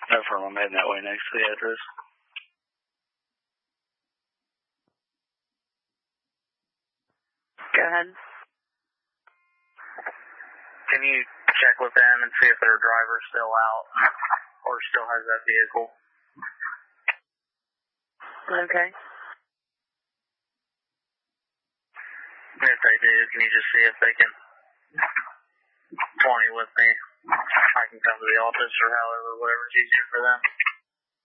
No problem. I'm heading that way next to the address. Go ahead. Can you check with them and see if their driver's still out or still has that vehicle? Okay. If they do, can you just see if they can 20 with me? I can come to the office or however, whatever's easier for them.